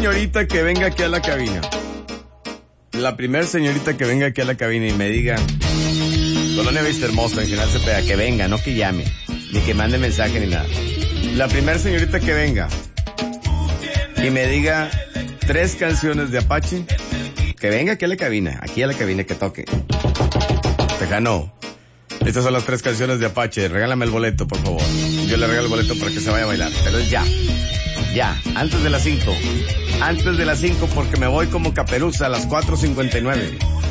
señorita que venga aquí a la cabina. La primer señorita que venga aquí a la cabina y me diga, Colonia Vista Hermosa, en General Cepeda, que venga, no que llame, ni que mande mensaje ni nada. La primer señorita que venga y me diga 3 canciones de Apache, que venga aquí a la cabina que toque. Tejano, estas son las 3 canciones de Apache, regálame el boleto, por favor. Yo le regalo el boleto para que se vaya a bailar, pero es ya, antes de las 5, porque me voy como Caperuza a las 4:59.